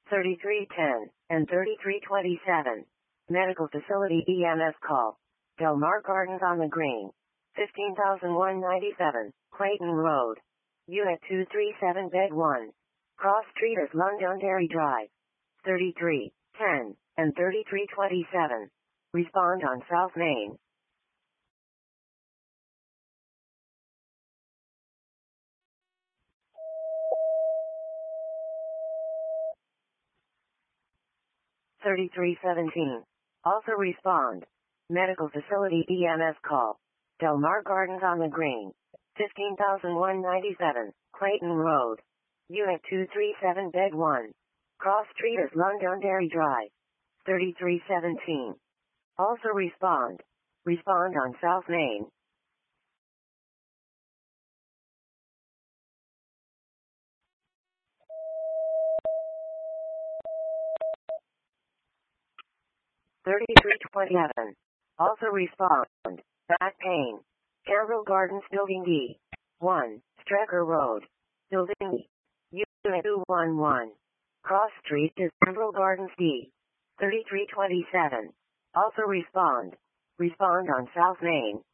3310 and 3327. Medical facility EMS call. Del Mar Gardens on the Green. 15,197, Clayton Road. Unit 237 Bed 1. Cross Street at Londonderry Drive. 3310 and 3327. Respond on South Main. $33.17. Also respond. Medical facility EMS call. Del Mar Gardens on the Green. 15,197, Clayton Road. Unit 237 Bed 1. Cross Street at Londonderry Drive. 3317. Also respond. Respond on South Main. $33.27. Also respond. Back pain. Campbell Gardens Building D. 1. Strecker Road. Building D. Unit 211. Cross Street is Campbell Gardens D. 3327. Also respond. Respond on South Main.